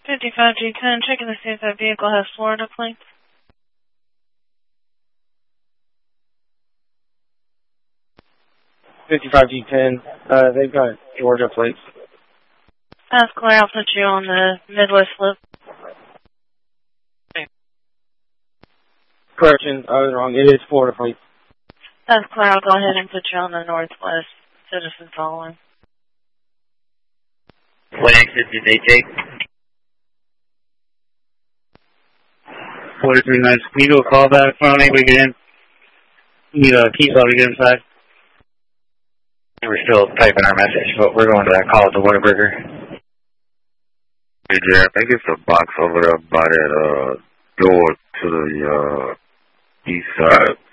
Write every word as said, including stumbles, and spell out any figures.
fifty-five G ten, checking to see if that vehicle has Florida plates. fifty-five G ten, uh, they've got Georgia plates. That's clear, I'll put you on the Midwest loop. Correction, I was wrong. It is Florida plates. That's clear, I'll go ahead and put you on the Northwest Citizen following. twenty-six fifty-eight, Jake. forty-three nine, can you do a call back for me? We get in. You need a key fob to get inside. We're still typing our message, but we're going to that call at the Whataburger. Hey, Jay, I think it's a box over there by that uh, door to the uh, east side.